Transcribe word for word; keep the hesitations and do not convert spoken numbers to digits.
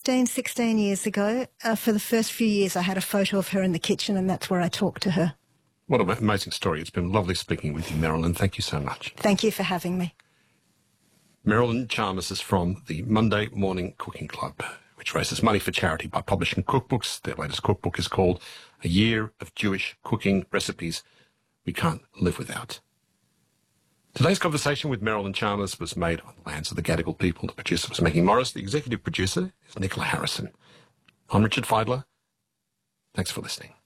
fifteen, sixteen years ago. Uh, for the first few years, I had a photo of her in the kitchen, and that's where I talked to her. What an amazing story. It's been lovely speaking with you, Marilyn. Thank you so much. Thank you for having me. Marilyn Chalmers is from the Monday Morning Cooking Club, which raises money for charity by publishing cookbooks. Their latest cookbook is called A Year of Jewish Cooking Recipes We Can't Live Without. Today's conversation with Marilyn Chalmers was made on the lands of the Gadigal people. The producer was Maggie Morris. The executive producer is Nicola Harrison. I'm Richard Feidler. Thanks for listening.